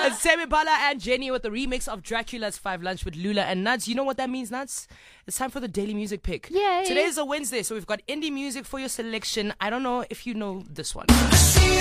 It's Tame Impala and Jenny with the remix of Dracula's 5 Lunch with Lula and Nuts. You know what that means, Nuts? It's time for the daily music pick. Yay. Today is a Wednesday, so we've got indie music for your selection. I don't know if you know this one.